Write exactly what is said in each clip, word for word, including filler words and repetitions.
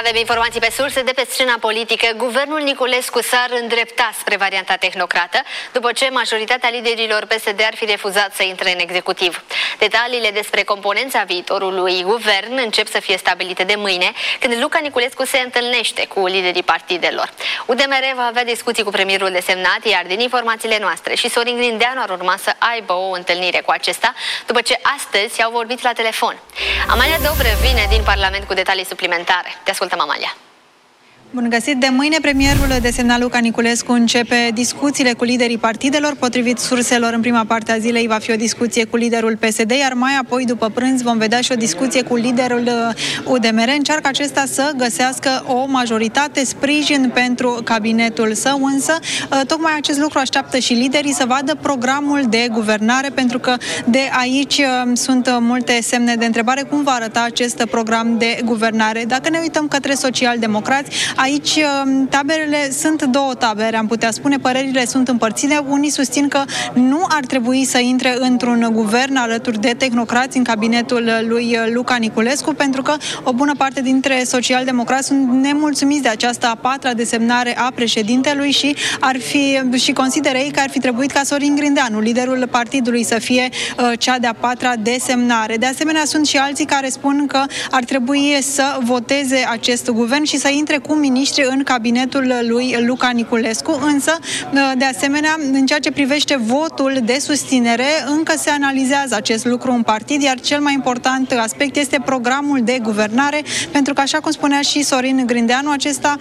Avem informații pe surse de pe scena politică. Guvernul Niculescu s-ar îndrepta spre varianta tehnocrată, după ce majoritatea liderilor P S D ar fi refuzat să intre în executiv. Detaliile despre componența viitorului guvern încep să fie stabilite de mâine, când Luca Niculescu se întâlnește cu liderii partidelor. U D M R va avea discuții cu premierul desemnat, iar din informațiile noastre și Sorin Grindeanu ar urma să aibă o întâlnire cu acesta, după ce astăzi au vorbit la telefon. Amalia Dobre vine din Parlament cu detalii suplimentare. Te ascultăm, Amalia. Bun găsit! De mâine, premierul desemnat Luca Niculescu începe discuțiile cu liderii partidelor. Potrivit surselor, în prima parte a zilei va fi o discuție cu liderul P S D, iar mai apoi, după prânz, vom vedea și o discuție cu liderul U D M R. Încearcă acesta să găsească o majoritate, sprijin pentru cabinetul său, însă tocmai acest lucru așteaptă și liderii, să vadă programul de guvernare, pentru că de aici sunt multe semne de întrebare. Cum va arăta acest program de guvernare? Dacă ne uităm către socialdemocrați, aici taberele sunt două tabere, am putea spune, părerile sunt împărțite. Unii susțin că nu ar trebui să intre într-un guvern alături de tehnocrați în cabinetul lui Luca Niculescu, pentru că o bună parte dintre socialdemocrați sunt nemulțumiți de această a patra desemnare a președintelui și ar fi și consideră ei că ar fi trebuit ca Sorin Grindeanu, liderul partidului, să fie uh, cea de-a patra desemnare. De asemenea, sunt și alții care spun că ar trebui să voteze acest guvern și să intre cu miniștri în cabinetul lui Luca Niculescu, însă, de asemenea, în ceea ce privește votul de susținere, încă se analizează acest lucru în partid, iar cel mai important aspect este programul de guvernare, pentru că, așa cum spunea și Sorin Grindeanu, acesta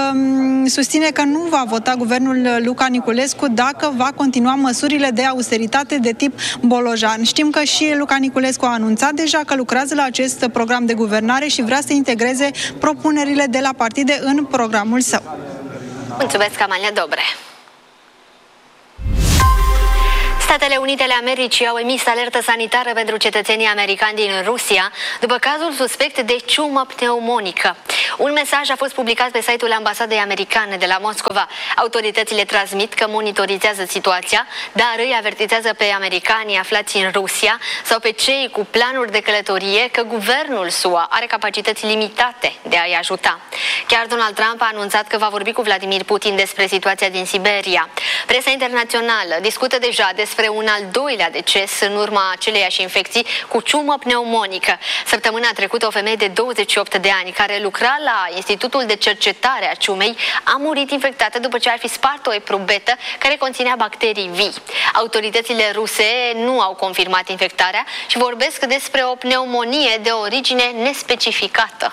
um, susține că nu va vota guvernul Luca Niculescu dacă va continua măsurile de austeritate de tip Bolojan. Știm că și Luca Niculescu a anunțat deja că lucrează la acest program de guvernare și vrea să integreze propunerile de la partide în programul său. Mulțumesc, Amalia Dobre. Statele Unite ale Americii au emis alertă sanitară pentru cetățenii americani din Rusia după cazul suspect de ciumă pneumonică. Un mesaj a fost publicat pe site-ul ambasadei americane de la Moscova. Autoritățile transmit că monitorizează situația, dar îi avertizează pe americanii aflați în Rusia sau pe cei cu planuri de călătorie că guvernul S U A are capacități limitate de a-i ajuta. Chiar Donald Trump a anunțat că va vorbi cu Vladimir Putin despre situația din Siberia. Presa internațională discută deja despre un al doilea deces în urma aceleiași infecții cu ciumă pneumonică. Săptămâna trecută, o femeie de douăzeci și opt de ani care lucra la Institutul de Cercetare a Ciumei a murit infectată după ce ar fi spart o eprubetă care conținea bacterii vii. Autoritățile ruse nu au confirmat infectarea și vorbesc despre o pneumonie de origine nespecificată.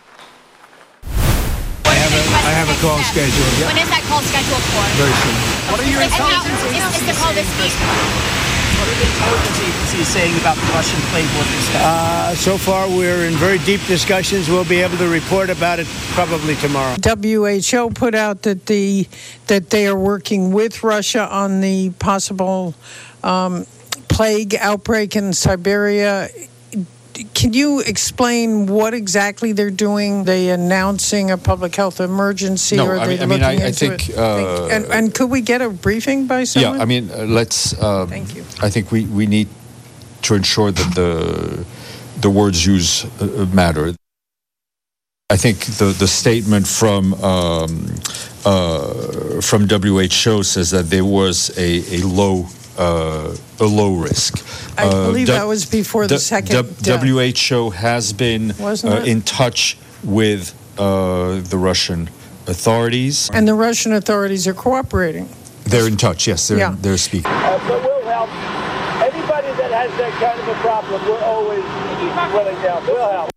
I have a, I have a call scheduled. Yeah. When is that call scheduled for? Very soon. What are your intelligence Is, is the call this week? What are the intelligence agencies saying about the Russian playbook and stuff? Uh, so far, we're in very deep discussions. We'll be able to report about it probably tomorrow. W H O put out that the that they are working with Russia on the possible um, plague outbreak in Siberia. Can you explain what exactly they're doing? Are they announcing a public health emergency? No, or are I they mean, I, mean, looking I, I into think... it? Uh, and, and could we get a briefing by someone? Yeah, I mean, uh, let's... Uh, Thank you. I think we, we need to ensure that the, the words used uh, matter. I think the, the statement from um, uh, from W H O says that there was a, a low Uh, a low risk. I uh, believe d- that was before the d- second d- W H O has been uh, in touch with uh, the Russian authorities. And the Russian authorities are cooperating. They're in touch, yes, they're, Yeah. they're speaking. Uh, but we'll help. Anybody that has that kind of a problem, we're always willing to help. We'll help.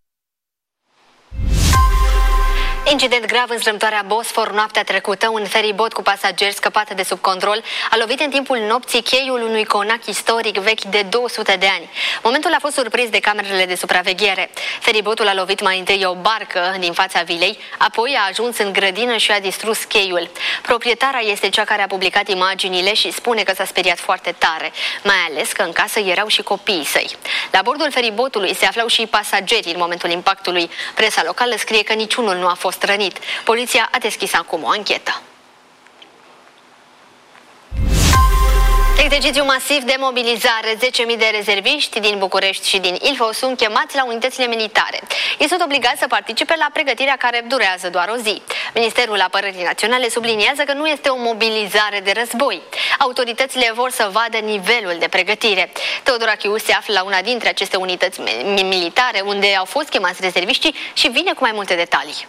Incident grav în strâmtoarea Bosfor noaptea trecută. Un feribot cu pasageri scăpat de sub control a lovit în timpul nopții cheiul unui conac istoric vechi de două sute de ani. Momentul a fost surprins de camerele de supraveghere. Feribotul a lovit mai întâi o barcă din fața vilei, apoi a ajuns în grădină și a distrus cheiul. Proprietara este cea care a publicat imaginile și spune că s-a speriat foarte tare, mai ales că în casă erau și copiii săi. La bordul feribotului se aflau și pasageri în momentul impactului. Presa locală scrie că niciunul nu a fost rănit. Poliția a deschis acum o anchetă. Exercițiu masiv de mobilizare. zece mii de rezerviști din București și din Ilfov sunt chemați la unitățile militare. Ei sunt obligați să participe la pregătirea care durează doar o zi. Ministerul Apărării Naționale subliniază că nu este o mobilizare de război. Autoritățile vor să vadă nivelul de pregătire. Teodora Chiu se află la una dintre aceste unități militare unde au fost chemați rezerviștii și vine cu mai multe detalii.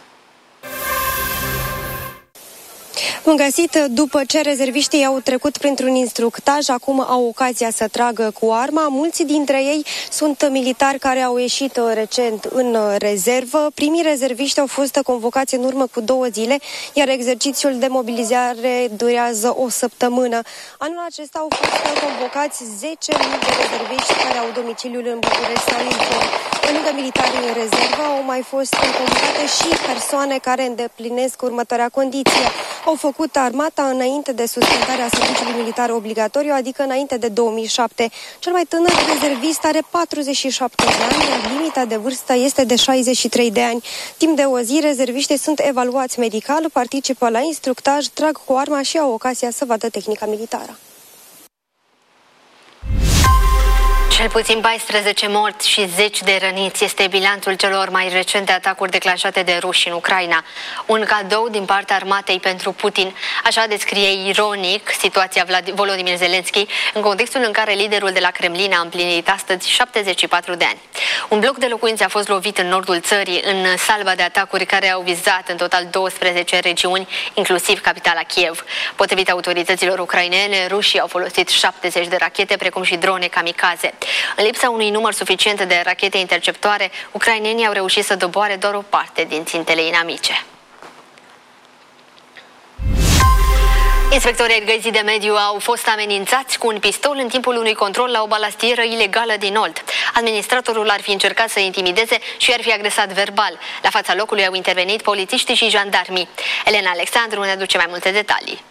Bun găsit! După ce rezerviștii au trecut printr-un instructaj, acum au ocazia să tragă cu arma. Mulți dintre ei sunt militari care au ieșit recent în rezervă. Primii rezerviști au fost convocați în urmă cu două zile, iar exercițiul de mobilizare durează o săptămână. Anul acesta au fost convocați zece mii de rezerviști care au domiciliul în București sau Ilfov. Pe lângă militarii în rezervă au mai fost convocate și persoane care îndeplinesc următoarea condiție. Au făcut armata înainte de suspendarea serviciului militar obligatoriu, adică înainte de două mii șapte. Cel mai tânăr rezervist are patruzeci și șapte de ani, iar limita de vârstă este de șaizeci și trei de ani. Timp de o zi, rezerviștii sunt evaluați medical, participă la instructaj, trag cu arma și au ocazia să vadă tehnica militară. Cel puțin paisprezece morți și zeci de răniți este bilanțul celor mai recente atacuri declanșate de ruși în Ucraina. Un cadou din partea armatei pentru Putin. Așa descrie ironic situația Volodymyr Zelensky în contextul în care liderul de la Kremlin a împlinit astăzi șaptezeci și patru de ani. Un bloc de locuințe a fost lovit în nordul țării în salva de atacuri care au vizat în total douăsprezece regiuni, inclusiv capitala Kiev. Potrivit autorităților ucrainene, rușii au folosit șaptezeci de rachete, precum și drone kamikaze. În lipsa unui număr suficient de rachete interceptoare, ucrainenii au reușit să doboare doar o parte din țintele inamice. Inspectorii Gărzii de Mediu au fost amenințați cu un pistol în timpul unui control la o balastieră ilegală din Olt. Administratorul ar fi încercat să intimideze și ar fi agresat verbal. La fața locului au intervenit polițiștii și jandarmii. Elena Alexandru ne aduce mai multe detalii.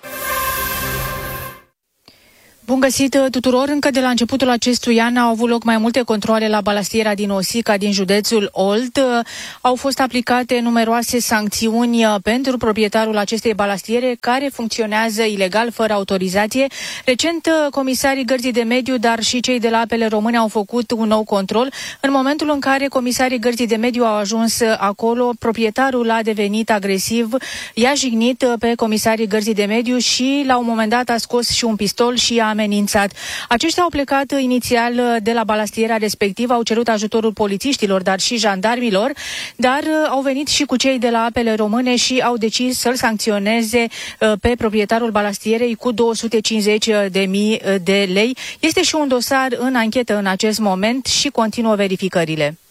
Bun găsit tuturor! Încă de la începutul acestui an au avut loc mai multe controale la balastiera din Osica, din județul Olt. Au fost aplicate numeroase sancțiuni pentru proprietarul acestei balastiere, care funcționează ilegal, fără autorizație. Recent, comisarii Gărzii de Mediu, dar și cei de la Apele Române au făcut un nou control. În momentul în care comisarii Gărzii de Mediu au ajuns acolo, proprietarul a devenit agresiv, i-a jignit pe comisarii Gărzii de Mediu și la un moment dat a scos și un pistol și a amenințat. Aceștia au plecat inițial de la balastiera respectivă, au cerut ajutorul polițiștilor, dar și jandarmilor, dar au venit și cu cei de la Apele Române și au decis să-l sancționeze pe proprietarul balastierei cu două sute cincizeci de mii de lei. Este și un dosar în anchetă în acest moment și continuă verificările.